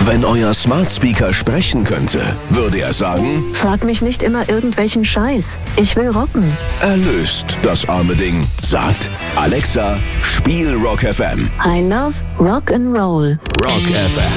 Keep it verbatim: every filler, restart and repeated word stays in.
Wenn euer Smart Speaker sprechen könnte, würde er sagen: Frag mich nicht immer irgendwelchen Scheiß. Ich will rocken. Erlöst das arme Ding. Sagt: Alexa, spiel Rock F M. I love Rock and Roll. Rock F M.